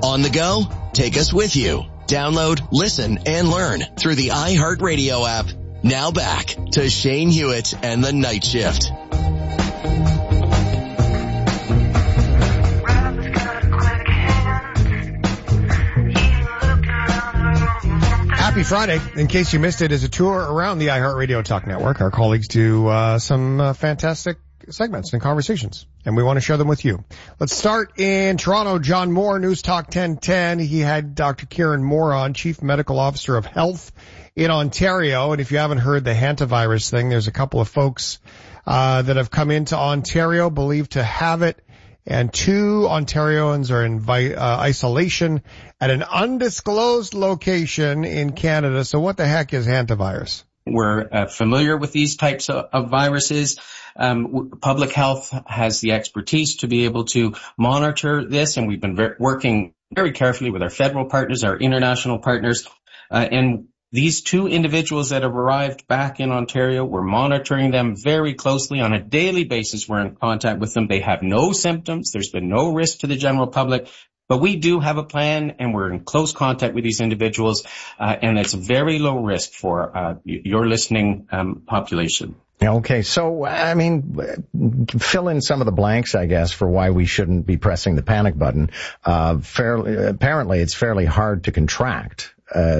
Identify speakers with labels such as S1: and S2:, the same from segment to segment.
S1: On the go? Take us with you. Download, listen, and learn through the iHeartRadio app. Now back to Shane Hewitt and the Night Shift.
S2: Happy Friday. In case you missed it, is a tour around the iHeartRadio Talk Network. Our colleagues do some fantastic segments and conversations, and we want to share them with you. Let's start in Toronto. John Moore, News Talk 1010. He had Dr. Kieran Moore on, Chief Medical Officer of Health in Ontario. And if you haven't heard the hantavirus thing, there's a couple of folks that have come into Ontario believed to have it, and 2 Ontarians are in isolation at an undisclosed location in Canada. So what the heck is hantavirus?
S3: We're familiar with these types of viruses. Public health has the expertise to be able to monitor this, and we've been working very carefully with our federal partners, our international partners, and these 2 individuals that have arrived back in Ontario, we're monitoring them very closely on a daily basis. We're in contact with them. They have no symptoms. There's been no risk to the general public. But we do have a plan, and we're in close contact with these individuals, and it's very low risk for your listening population.
S4: Okay, so, I mean, fill in some of the blanks, I guess, for why we shouldn't be pressing the panic button. Apparently, it's fairly hard to contract.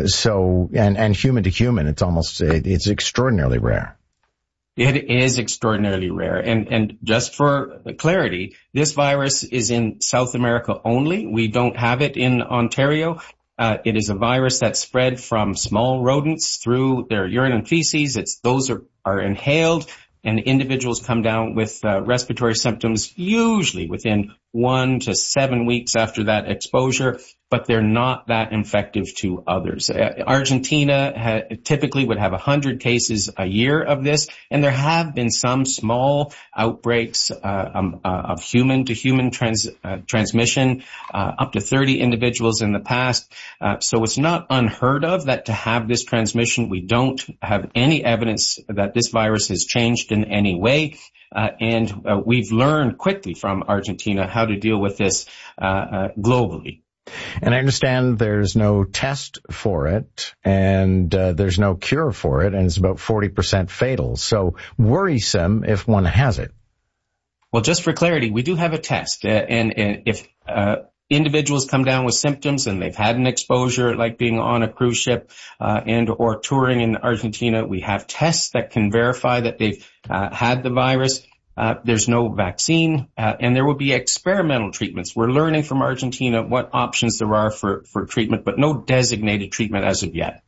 S4: And human to human, it's extraordinarily rare.
S3: It is extraordinarily rare. And just for clarity, this virus is in South America only. We don't have it in Ontario. It is a virus that's spread from small rodents through their urine and feces. Those are inhaled, and individuals come down with respiratory symptoms usually within 1 to 7 weeks after that exposure, but they're not that infective to others. Argentina typically would have 100 cases a year of this, and there have been some small outbreaks of human-to-human transmission, up to 30 individuals in the past. So it's not unheard of that to have this transmission. We don't have any evidence that this virus has changed in any way. And we've learned quickly from Argentina how to deal with this globally.
S4: And I understand there's no test for it, and there's no cure for it, and it's about 40% fatal. So worrisome if one has it.
S3: Well, just for clarity, we do have a test. And if individuals come down with symptoms and they've had an exposure like being on a cruise ship and or touring in Argentina, we have tests that can verify that they've had the virus. There's no vaccine, and there will be experimental treatments. We're learning from Argentina what options there are for treatment, but no designated treatment as of yet.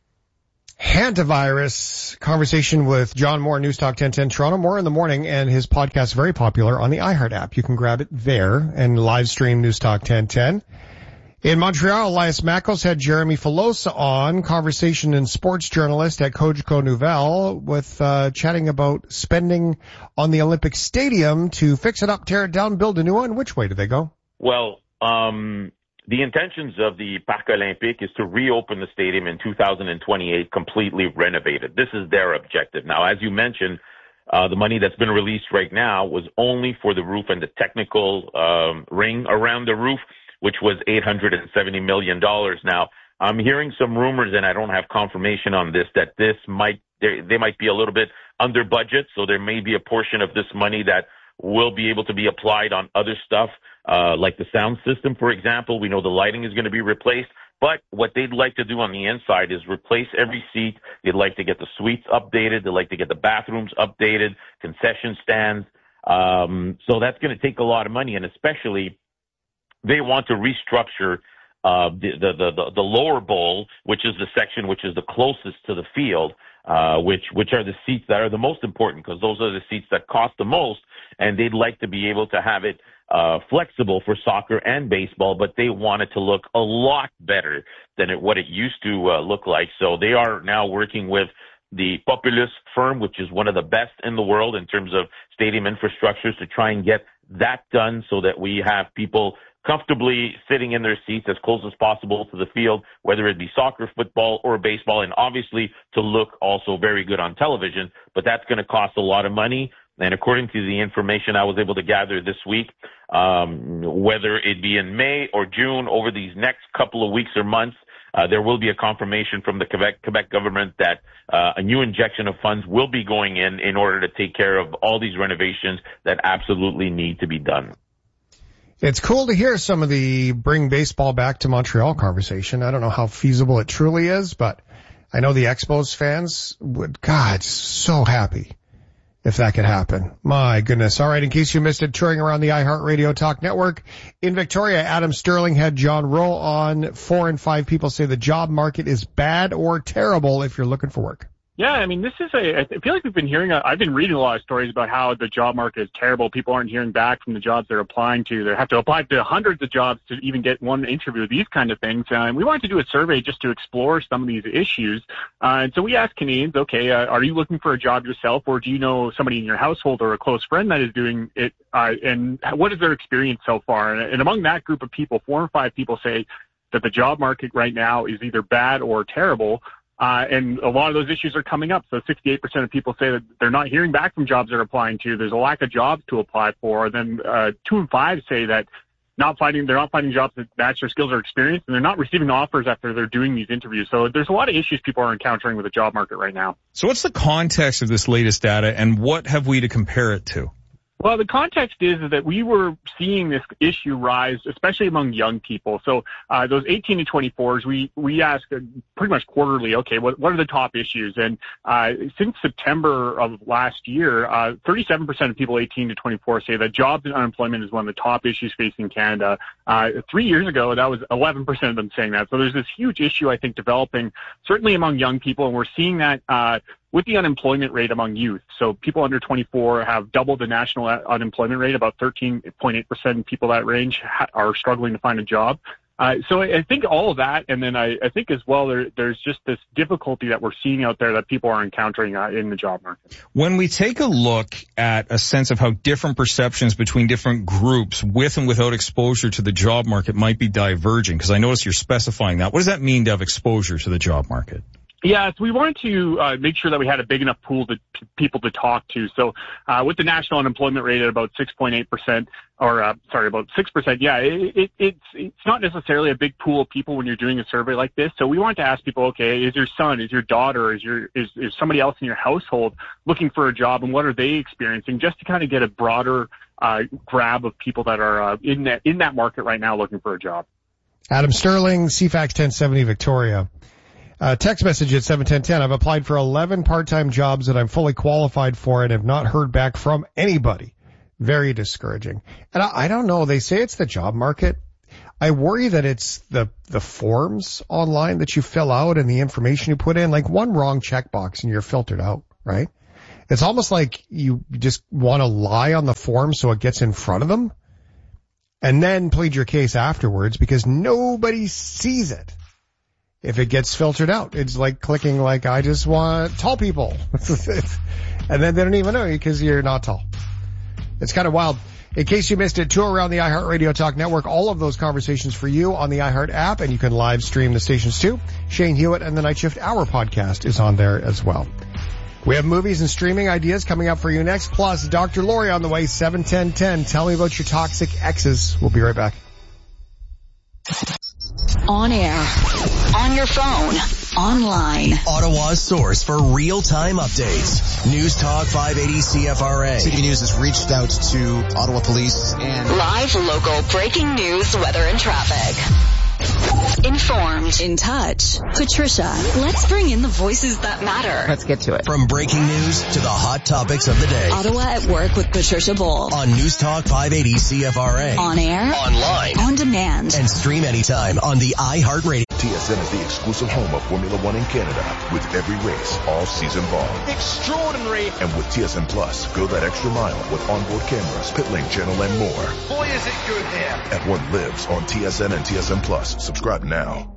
S2: Hantavirus, conversation with John Moore, News Talk 1010 Toronto. More in the morning, and his podcast very popular on the iHeart app. You can grab it there and live stream News Talk 1010. In Montreal, Elias Makos had Jeremy Filosa on, conversation and sports journalist at Cogeco Nouvelle, with chatting about spending on the Olympic Stadium to fix it up, tear it down, build a new one. Which way do they go?
S5: Well, the intentions of the Parc Olympique is to reopen the stadium in 2028, completely renovated. This is their objective. Now, as you mentioned, the money that's been released right now was only for the roof and the technical ring around the roof, which was $870 million. Now, I'm hearing some rumors, and I don't have confirmation on this, that they might be a little bit under budget, so there may be a portion of this money that will be able to be applied on other stuff, like the sound system, for example. We know the lighting is going to be replaced, but what they'd like to do on the inside is replace every seat. They'd like to get the suites updated. They'd like to get the bathrooms updated, concession stands. So that's going to take a lot of money, and especially they want to restructure the lower bowl, which is the section which is the closest to the field, which are the seats that are the most important, because those are the seats that cost the most, and they'd like to be able to have it flexible for soccer and baseball, but they want it to look a lot better than what it used to look like. So they are now working with the Populous firm, which is one of the best in the world in terms of stadium infrastructures, to try and get that done so that we have people comfortably sitting in their seats as close as possible to the field, whether it be soccer, football, or baseball, and obviously to look also very good on television. But that's going to cost a lot of money. And according to the information I was able to gather this week, whether it be in May or June, over these next couple of weeks or months, there will be a confirmation from the Quebec government that a new injection of funds will be going in order to take care of all these renovations that absolutely need to be done.
S2: It's cool to hear some of the bring baseball back to Montreal conversation. I don't know how feasible it truly is, but I know the Expos fans would, God, so happy if that could happen. My goodness. All right, in case you missed it, touring around the iHeartRadio Talk Network in Victoria, Adam Sterling had John Rowe on. 4 in 5 people say the job market is bad or terrible if you're looking for work.
S6: Yeah, I mean, I feel like we've been hearing, I've been reading a lot of stories about how the job market is terrible. People aren't hearing back from the jobs they're applying to. They have to apply to hundreds of jobs to even get one interview, these kind of things. And we wanted to do a survey just to explore some of these issues. And so we asked Canadians, okay, are you looking for a job yourself, or do you know somebody in your household or a close friend that is doing it? And what is their experience so far? And among that group of people, 4 in 5 people say that the job market right now is either bad or terrible. And a lot of those issues are coming up. So 68% of people say that they're not hearing back from jobs they're applying to. There's a lack of jobs to apply for. Then 2 in 5 say that they're not finding jobs that match their skills or experience, and they're not receiving offers after they're doing these interviews. So there's a lot of issues people are encountering with the job market right now.
S7: So what's the context of this latest data, and what have we to compare it to?
S6: Well, the context is that we were seeing this issue rise, especially among young people. So those 18 to 24s, we ask pretty much quarterly, okay, what are the top issues? And since September of last year, 37% of people 18 to 24 say that jobs and unemployment is one of the top issues facing Canada. 3 years ago, that was 11% of them saying that. So there's this huge issue, I think, developing, certainly among young people, and we're seeing that with the unemployment rate among youth. So people under 24 have double the national unemployment rate. About 13.8% of people that range are struggling to find a job. So I think all of that, and then I think as well there's just this difficulty that we're seeing out there that people are encountering in the job market.
S7: When we take a look at a sense of how different perceptions between different groups with and without exposure to the job market might be diverging, because I notice you're specifying that. What does that mean to have exposure to the job market?
S6: Yeah, so we wanted to make sure that we had a big enough pool to people to talk to. So with the national unemployment rate at about 6.8%, about 6%, yeah, it's not necessarily a big pool of people when you're doing a survey like this. So we wanted to ask people, okay, is your son, is your daughter, is somebody else in your household looking for a job, and what are they experiencing, just to kind of get a broader grab of people that are in that market right now looking for a job.
S2: Adam Sterling, CFAX 1070 Victoria. Text message at 71010. I've applied for 11 part-time jobs that I'm fully qualified for and have not heard back from anybody. Very discouraging. And I don't know. They say it's the job market. I worry that it's the forms online that you fill out and the information you put in. Like one wrong checkbox and you're filtered out, right? It's almost like you just want to lie on the form so it gets in front of them and then plead your case afterwards because nobody sees it. If it gets filtered out, it's like clicking like, I just want tall people. And then they don't even know you because you're not tall. It's kind of wild. In case you missed it, tour around the iHeartRadio Talk Network. All of those conversations for you on the iHeart app, and you can live stream the stations too. Shane Hewitt and the Night Shift Hour podcast is on there as well. We have movies and streaming ideas coming up for you next. Plus, Dr. Lori on the way, 71010. Tell me about your toxic exes. We'll be right back.
S8: On air, on your phone, online.
S1: Ottawa's source for real-time updates. News Talk 580 CFRA.
S9: City News has reached out to Ottawa Police and
S8: live local breaking news, weather and traffic. Informed, in touch. Patricia, let's bring in the voices that matter.
S10: Let's get to it.
S1: From breaking news to the hot topics of the day.
S8: Ottawa at Work with Patricia Bull.
S1: On News Talk 580 CFRA.
S8: On air,
S1: online,
S8: on demand,
S1: and stream anytime on the iHeartRadio.
S11: TSN is the exclusive home of Formula One in Canada, with every race all season long.
S12: Extraordinary.
S11: And with TSN Plus, go that extra mile with onboard cameras, pit lane channel, and more.
S12: Boy, is it good here.
S11: F1 lives on TSN and TSN Plus. Subscribe now.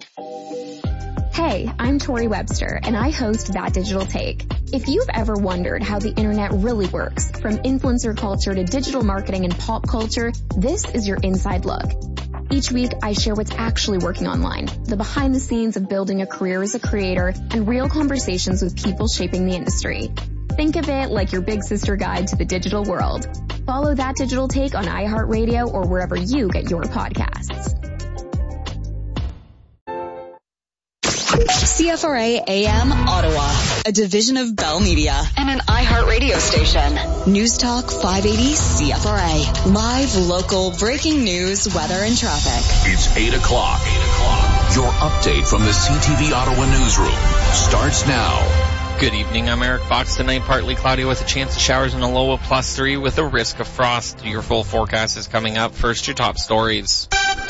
S13: Hey, I'm Tori Webster, and I host That Digital Take. If you've ever wondered how the internet really works, from influencer culture to digital marketing and pop culture, this is your inside look. Each week, I share what's actually working online, the behind the scenes of building a career as a creator, and real conversations with people shaping the industry. Think of it like your big sister guide to the digital world. Follow That Digital Take on iHeartRadio or wherever you get your podcasts.
S8: CFRA AM Ottawa, a division of Bell Media and an iHeartRadio station. News Talk 580 CFRA. Live, local, breaking news, weather, and traffic.
S10: It's 8 o'clock. Your update from the CTV Ottawa newsroom starts now.
S14: Good evening, I'm Eric Fox. Tonight, partly cloudy with a chance of showers and a low of +3 with a risk of frost. Your full forecast is coming up. First, your top stories.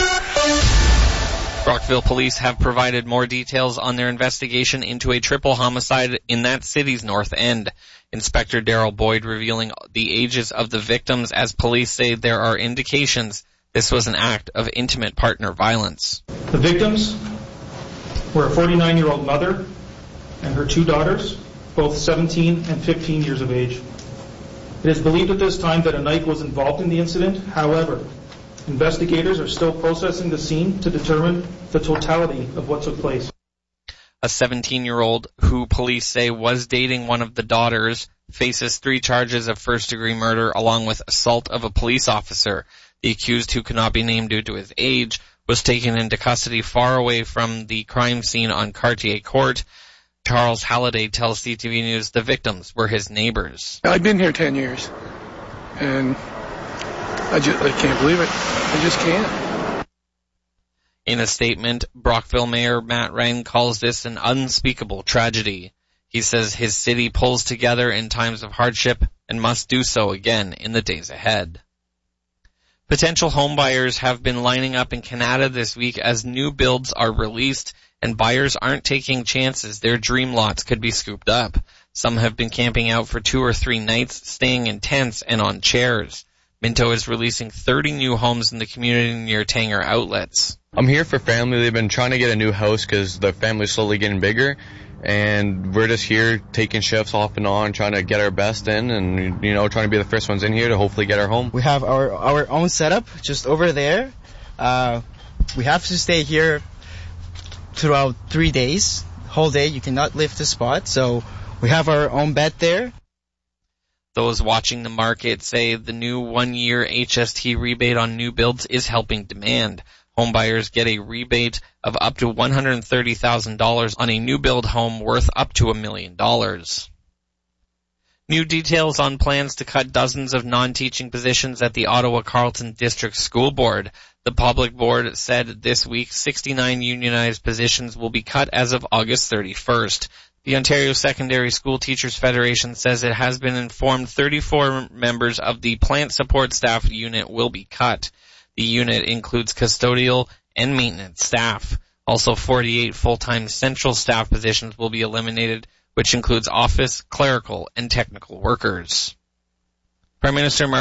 S14: Brockville police have provided more details on their investigation into a triple homicide in that city's north end. Inspector Daryl Boyd revealing the ages of the victims as police say there are indications this was an act of intimate partner violence.
S15: The victims were a 49-year-old mother and her 2 daughters, both 17 and 15 years of age. It is believed at this time that a knife was involved in the incident. However, investigators are still processing the scene to determine the totality of what took place.
S14: A 17-year-old who police say was dating one of the daughters faces 3 charges of first-degree murder along with assault of a police officer. The accused, who cannot be named due to his age, was taken into custody far away from the crime scene on Cartier Court. Charles Halliday tells CTV News the victims were his neighbors.
S16: I've been here 10 years, and I can't believe it. I just can't.
S14: In a statement, Brockville Mayor Matt Wren calls this an unspeakable tragedy. He says his city pulls together in times of hardship and must do so again in the days ahead. Potential homebuyers have been lining up in Canada this week as new builds are released and buyers aren't taking chances their dream lots could be scooped up. Some have been camping out for 2 or 3 nights, staying in tents and on chairs. Minto is releasing 30 new homes in the community near Tanger Outlets.
S17: I'm here for family. They've been trying to get a new house because the family's slowly getting bigger. And we're just here taking shifts off and on, trying to get our best in and, trying to be the first ones in here to hopefully get our home.
S18: We have our own setup just over there. We have to stay here throughout 3 days. Whole day, you cannot leave the spot. So we have our own bed there.
S14: Those watching the market say the new 1-year HST rebate on new builds is helping demand. Homebuyers get a rebate of up to $130,000 on a new build home worth up to $1 million. New details on plans to cut dozens of non-teaching positions at the Ottawa Carleton District School Board. The public board said this week 69 unionized positions will be cut as of August 31st. The Ontario Secondary School Teachers Federation says it has been informed 34 members of the plant support staff unit will be cut. The unit includes custodial and maintenance staff. Also, 48 full-time central staff positions will be eliminated, which includes office, clerical, and technical workers. Prime Minister